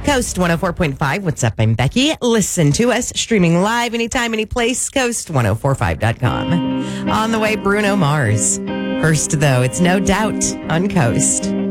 Coast 104.5. What's up? I'm Becky. Listen to us streaming live anytime, any place. Coast1045.com. On the way, Bruno Mars. First, though, it's No Doubt on Coast.